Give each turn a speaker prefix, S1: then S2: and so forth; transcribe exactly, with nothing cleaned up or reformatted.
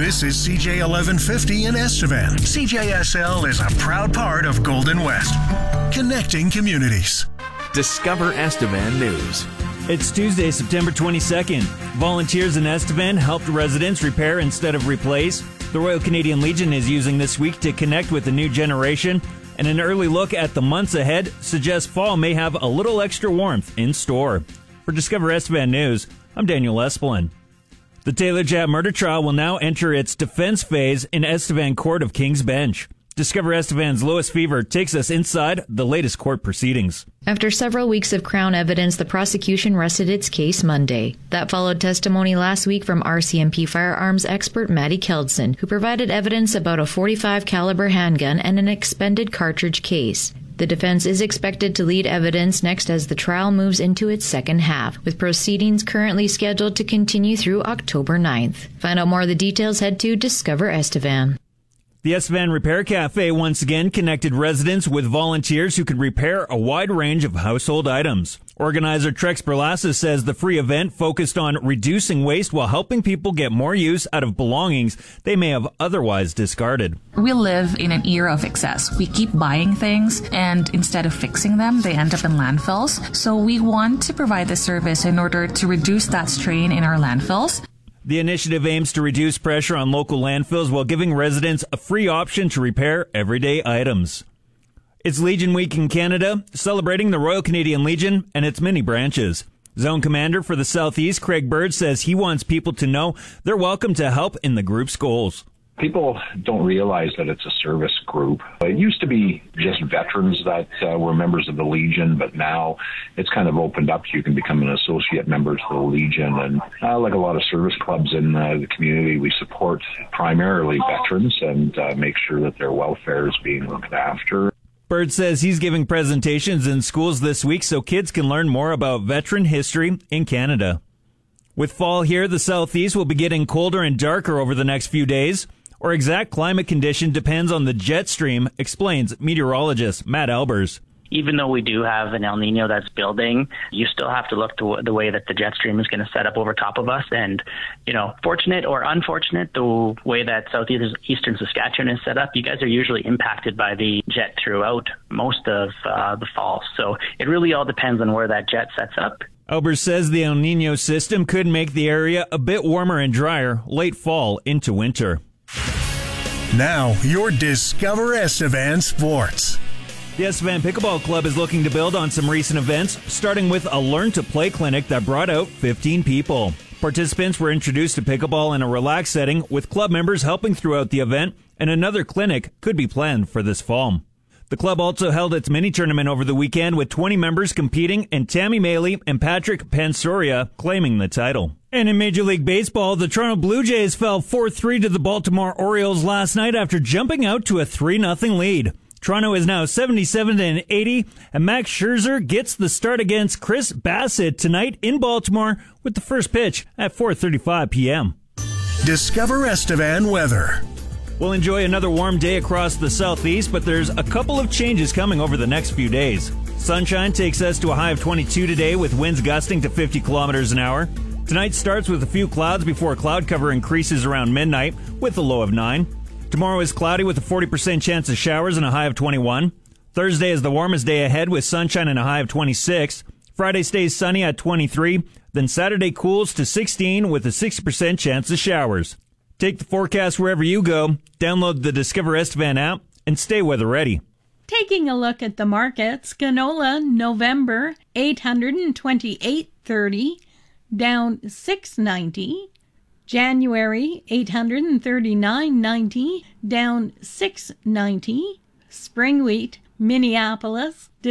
S1: This is C J eleven fifty in Estevan. C J S L is a proud part of Golden West, connecting communities.
S2: Discover Estevan News.
S3: It's Tuesday, September twenty-second. Volunteers in Estevan helped residents repair instead of replace. The Royal Canadian Legion is using this week to connect with the new generation, and an early look at the months ahead suggests fall may have a little extra warmth in store. For Discover Estevan News, I'm Daniel Esplin. The Taylor Japp murder trial will now enter its defense phase in Estevan Court of King's Bench. Discover Estevan's Lois Fever takes us inside the latest court proceedings.
S4: After several weeks of Crown evidence, the prosecution rested its case Monday. That followed testimony last week from R C M P firearms expert Maddie Keldson, who provided evidence about a forty-five caliber handgun and an expended cartridge case. The defense is expected to lead evidence next as the trial moves into its second half, with proceedings currently scheduled to continue through October ninth. Find out more of the details, head to Discover Estevan.
S3: The Estevan Repair Cafe once again connected residents with volunteers who could repair a wide range of household items. Organizer Trex Berlassa says the free event focused on reducing waste while helping people get more use out of belongings they may have otherwise discarded.
S5: We live in an era of excess. We keep buying things, and instead of fixing them, they end up in landfills. So we want to provide this service in order to reduce that strain in our landfills.
S3: The initiative aims to reduce pressure on local landfills while giving residents a free option to repair everyday items. It's Legion Week in Canada, celebrating the Royal Canadian Legion and its many branches. Zone Commander for the Southeast, Craig Bird, says he wants people to know they're welcome to help in the group's goals.
S6: People don't realize that it's a service group. It used to be just veterans that uh, were members of the Legion, but now it's kind of opened up. You can become an associate member to the Legion. And uh, like a lot of service clubs in uh, the community, we support primarily veterans and uh, make sure that their welfare is being looked after.
S3: Bird says he's giving presentations in schools this week so kids can learn more about veteran history in Canada. With fall here, the Southeast will be getting colder and darker over the next few days. Our exact climate condition depends on the jet stream, explains meteorologist Matt Albers.
S7: Even though we do have an El Nino that's building, you still have to look to the way that the jet stream is going to set up over top of us. And, you know, fortunate or unfortunate, the way that southeastern Saskatchewan is set up, you guys are usually impacted by the jet throughout most of uh, the fall. So it really all depends on where that jet sets up.
S3: Albers says the El Nino system could make the area a bit warmer and drier late fall into winter.
S1: Now, your Discover Estevan Sports.
S3: The Estevan Pickleball Club is looking to build on some recent events, starting with a Learn to Play clinic that brought out fifteen people. Participants were introduced to pickleball in a relaxed setting, with club members helping throughout the event, and another clinic could be planned for this fall. The club also held its mini-tournament over the weekend with twenty members competing, and Tammy Maley and Patrick Pansoria claiming the title. And in Major League Baseball, the Toronto Blue Jays fell four three to the Baltimore Orioles last night after jumping out to a three nothing lead. Toronto is now seventy-seven and eighty, and Max Scherzer gets the start against Chris Bassett tonight in Baltimore with the first pitch at four thirty-five p.m.
S1: Discover Estevan weather.
S3: We'll enjoy another warm day across the southeast, but there's a couple of changes coming over the next few days. Sunshine takes us to a high of twenty-two today, with winds gusting to fifty kilometers an hour. Tonight starts with a few clouds before cloud cover increases around midnight with a low of nine. Tomorrow is cloudy with a forty percent chance of showers and a high of twenty-one. Thursday is the warmest day ahead with sunshine and a high of twenty-six. Friday stays sunny at twenty-three. Then Saturday cools to sixteen with a sixty percent chance of showers. Take the forecast wherever you go, download the Discover Estevan app, and stay weather ready.
S8: Taking a look at the markets, canola November eight hundred twenty-eight thirty, down six ninety. January eight hundred thirty-nine ninety, down six ninety. Spring wheat Minneapolis